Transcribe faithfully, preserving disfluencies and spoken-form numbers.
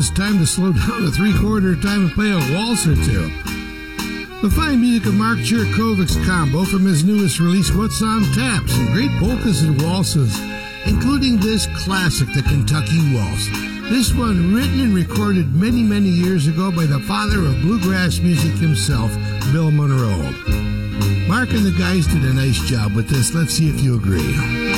it's time to slow down a three-quarter time and play a waltz or two. The fine music of Mark Chirikovic's combo from his newest release, What's on Tap, some great polkas and waltzes, including this classic, the Kentucky Waltz. This one written and recorded many, many years ago by the father of bluegrass music himself, Bill Monroe. Mark and the guys did a nice job with this. Let's see if you agree.